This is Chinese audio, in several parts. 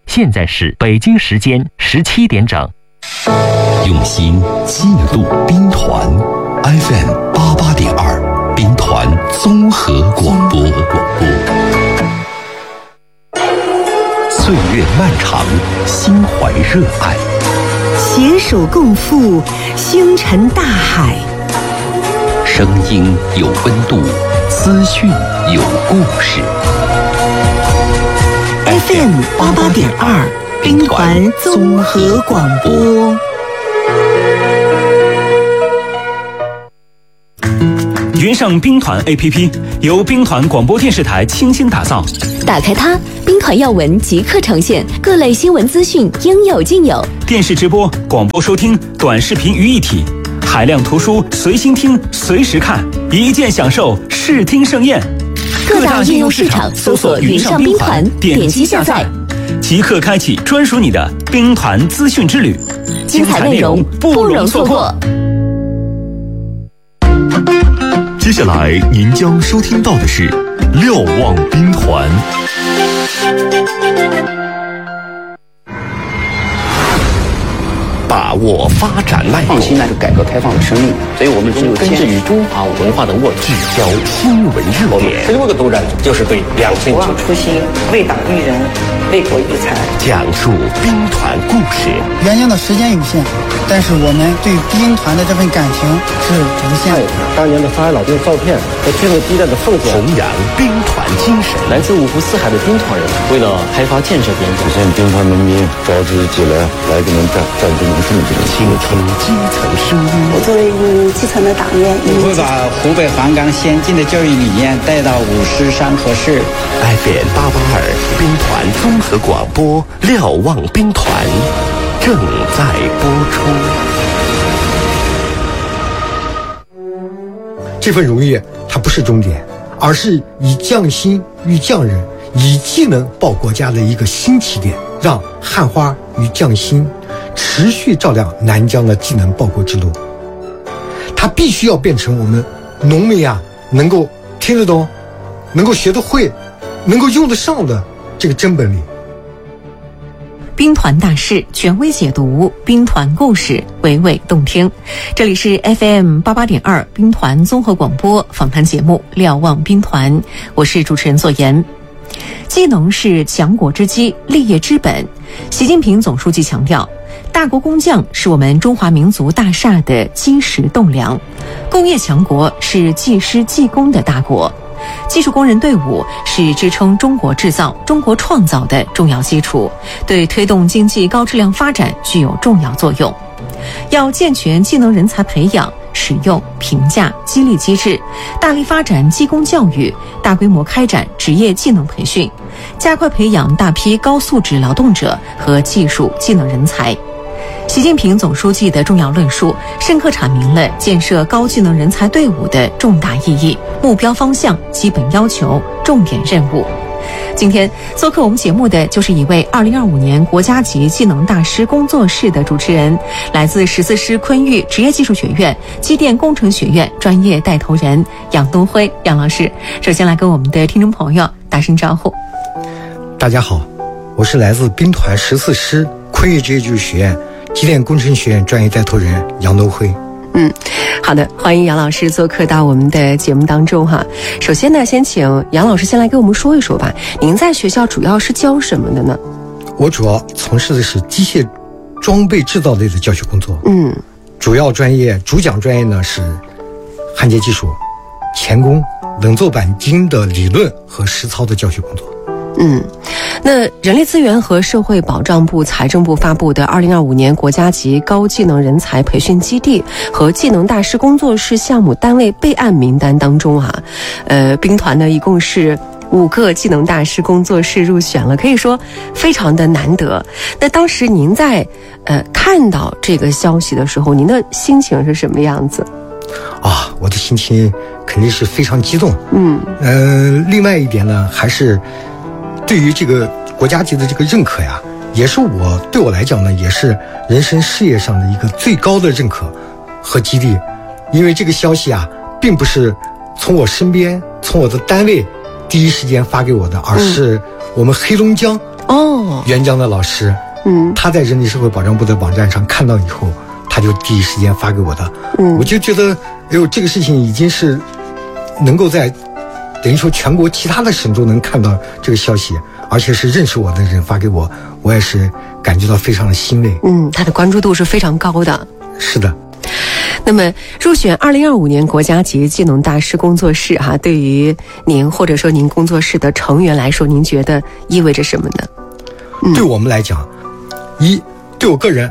现在是北京时间17点整。 用心记录兵团 FM88.2 兵团综合广播。岁月漫长，心怀热爱， 携手共赴星辰大海。 声音有温度，资讯有故事。 FM88.2 兵团综合广播。 云上兵团 APP 由兵团广播电视台倾心打造， 打开它，兵团要闻即刻呈现，各类新闻资讯应有尽有， 电视直播、广播收听、短视频于一体，海量图书随心听随时看，一键享受视听盛宴。 各大应用市场搜索云上兵团，点击下载， 即刻开启专属你的兵团资讯之旅， 精彩内容不容错过。 接下来您将收听到的是瞭望兵团。 把握发展脉动， 创新乃是改革开放的生命，所以我们只有根植于中华文化的沃土， 聚焦新闻热点 16个督战就是对两性不忘初心，为党育人，为国育才， 讲述兵团故事。 原先的时间有限，但是我们对兵团的这份感情是无限的。 当年的上海老兵照片和军人激烈的奉献， 弘扬兵团精神。 来自五湖四海的兵团人，为了开发建设边疆， 实现兵团农民召集起来给我们战争农村的这种倾听基层声音。 我作为一名基层的党员， 我会把湖北黄冈先进的教育理念带到五师山河市。 FM882兵团综合广播，瞭望兵团正在播出。 这份荣誉它不是终点，而是以匠心与匠人，以技能报国家的一个新起点，让汉花与匠心持续照亮南疆的技能报国之路。它必须要变成我们农民啊能够听得懂，能够学得会，能够用得上的这个真本领。 兵团大事，权威解读，兵团故事，娓娓动听。这里是 FM88.2 兵团综合广播访谈节目《瞭望兵团》，我是主持人左岩。技能是强国之基，立业之本。习近平总书记强调，大国工匠是我们中华民族大厦的基石栋梁，工业强国是技师技工的大国。技术工人队伍是支撑中国制造、中国创造的重要基础，对推动经济高质量发展具有重要作用。要健全技能人才培养、使用、评价、激励机制，大力发展技工教育，大规模开展职业技能培训，加快培养大批高素质劳动者和技术技能人才。习近平总书记的重要论述，深刻阐明了建设高技能人才队伍的重大意义、目标方向、基本要求、重点任务。今天做客我们节目的就是一位2025年国家级技能大师工作室的主持人，来自14师昆玉职业技术学院机电工程学院专业带头人杨东辉杨老师。首先来跟我们的听众朋友打声招呼。 大家好，我是来自兵团14师昆玉职业技术学院机电工程学院专业带头人杨东辉。 好的，欢迎杨老师做客到我们的节目当中哈。首先呢，先请杨老师先来给我们说一说吧，您在学校主要是教什么的呢？ 我主要从事的是机械装备制造类的教学工作。主讲专业呢是焊接技术、钳工、冷做钣金的理论和实操的教学工作。 那人力资源和社会保障部、财政部发布的2025年国家级高技能人才培训基地和技能大师工作室项目单位备案名单当中兵团呢一共是5个技能大师工作室入选了，可以说非常的难得。那当时您在看到这个消息的时候，您的心情是什么样子？ 我的心情肯定是非常激动。另外一点呢，还是对于这个国家级的这个认可呀，也是对我来讲呢，也是人生事业上的一个最高的认可和激励。因为这个消息啊，并不是从我身边、从我的单位第一时间发给我的，而是我们黑龙江援疆的老师，他在人力社会保障部的网站上看到以后，他就第一时间发给我的。我就觉得，这个事情已经是能够在等于说全国其他的省都能看到这个消息，而且是认识我的人发给我，我也是感觉到非常的欣慰。 他的关注度是非常高的。 是的。 那么入选2025年国家级技能大师工作室对于您或者说您工作室的成员来说，您觉得意味着什么呢？ 对我们来讲，对我个人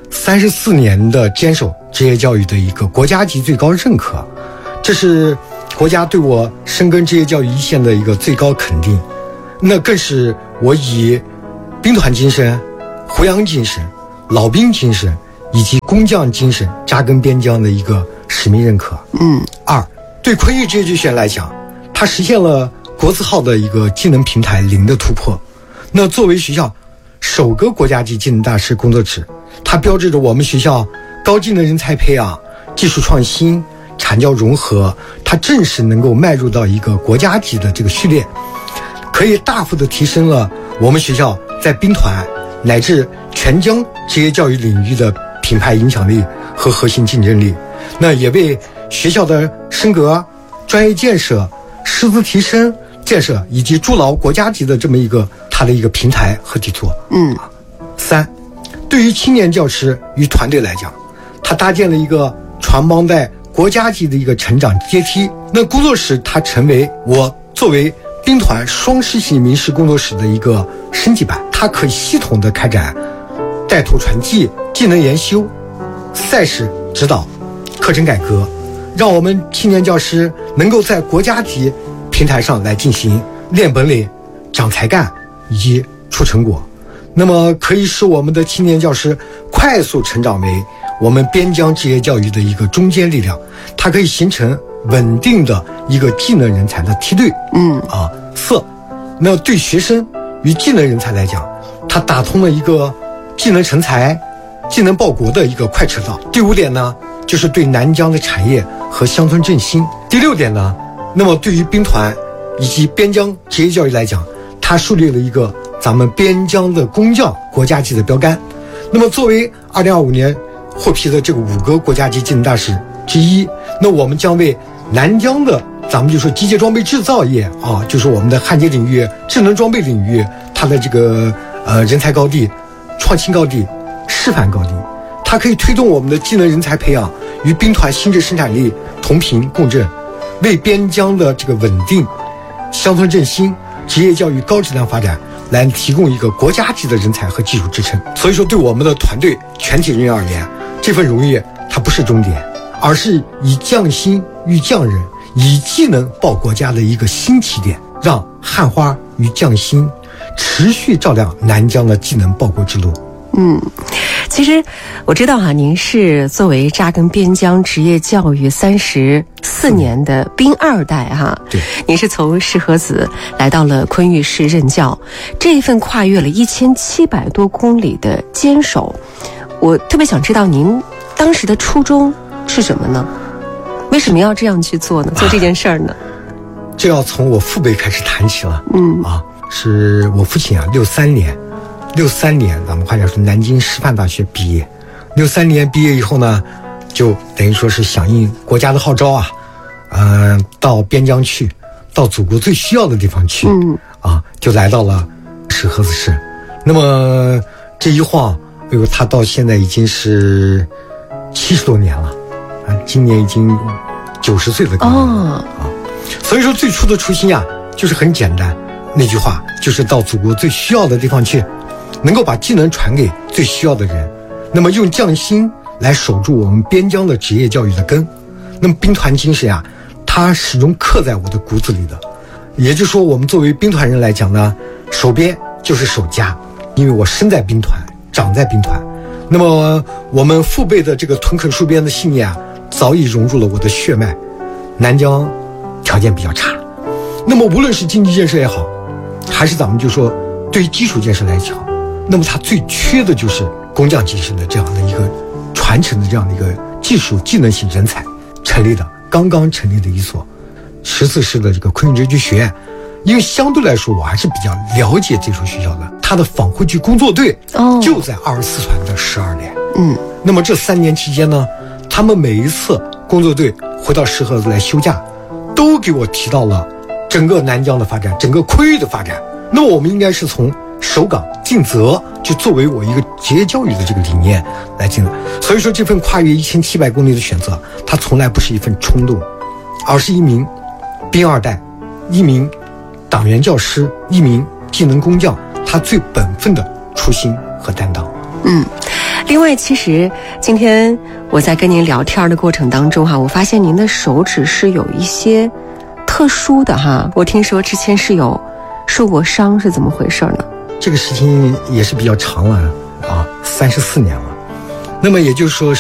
34年的坚守职业教育的一个国家级最高认可，这是国家对我深耕职业教育一线的一个最高肯定，那更是我以兵团精神、胡杨精神、老兵精神以及工匠精神扎根边疆的一个使命认可。对昆玉职业技学院来讲，它实现了国字号的一个技能平台0的突破。那作为学校首个国家级技能大师工作室，它标志着我们学校高技能人才培养、技术创新、产教融合，它正式能够迈入到一个国家级的这个序列，可以大幅的提升了我们学校在兵团乃至全疆职业教育领域的品牌影响力和核心竞争力，那也为学校的升格、专业建设、师资提升建设以及筑牢国家级的这么一个它的一个平台和基础。对于青年教师与团队来讲，它搭建了一个传帮带国家级的一个成长阶梯。那工作室它成为我作为兵团双师系名师工作室的一个升级版，它可以系统的开展带图传记、技能研修、赛事指导、课程改革，让我们青年教师能够在国家级平台上来进行练本领、长才干以及出成果，那么可以使我们的青年教师快速成长为我们边疆职业教育的一个中坚力量，它可以形成稳定的一个技能人才的梯队。那对学生与技能人才来讲，它打通了一个技能成才、技能报国的一个快车道。第5点呢，就是对南疆的产业和乡村振兴。第6点呢，那么对于兵团以及边疆职业教育来讲，它树立了一个咱们边疆的工匠国家级的标杆。那么作为2025年获批的这个5个国家级技能大使之一，那我们将为南疆的咱们就说机械装备制造业就是我们的焊接领域、智能装备领域，它的这个人才高地、创新高地、示范高地，它可以推动我们的技能人才培养与兵团新质生产力同频共振，为边疆的这个稳定、乡村振兴、职业教育高质量发展来提供一个国家级的人才和技术支撑。所以说，对我们的团队全体人员而言，这份荣誉它不是终点，而是以匠心育匠人、以技能报国家的一个新起点，让汉花与匠心持续照亮南疆的技能报国之路。 其实我知道您是作为扎根边疆职业教育34年的兵2代对， 您是从石河子来到了昆玉市任教，这一份跨越了1700多公里的坚守，我特别想知道您当时的初衷是什么呢？为什么要这样去做呢？做这件事儿呢？ 这要从我父辈开始谈起了。是我父亲63年咱们话讲是南京师范大学毕业，63年毕业以后呢，就等于说是响应国家的号召到边疆去，到祖国最需要的地方去，就来到了石河子市。那么这一晃，他到现在已经是70多年了，今年已经90岁的高龄所以说最初的初心就是很简单，那句话就是到祖国最需要的地方去，能够把技能传给最需要的人，那么用匠心来守住我们边疆的职业教育的根。那么兵团精神它始终刻在我的骨子里的。也就是说，我们作为兵团人来讲呢，守边就是守家，因为我生在兵团，长在兵团。那么我们父辈的这个屯垦戍边的信念早已融入了我的血脉。南疆条件比较差，那么无论是经济建设也好，还是咱们就说对于基础建设来讲，那么它最缺的就是工匠精神的这样的一个传承的这样的一个技术技能型人才。刚刚成立的一所14师的这个昆玉职业学院，因为相对来说我还是比较了解这所学校的， 他的访会剧工作队就在24团的12连。那么这3年期间呢，他们每一次工作队回到石河子来休假，都给我提到了整个南疆的发展，整个昆玉的发展。那么我们应该是从守岗尽责，就作为我一个职业教育的这个理念来进的。所以说这份跨越1700公里的选择，它从来不是一份冲动，而是一名兵二代，一名党员教师，一名技能工匠，他最本分的初心和担当。 另外，其实今天我在跟您聊天的过程当中哈，我发现您的手指是有一些特殊的哈。我听说之前是有受过伤，是怎么回事呢？ 这个事情也是比较长了啊，34年了。那么也就是说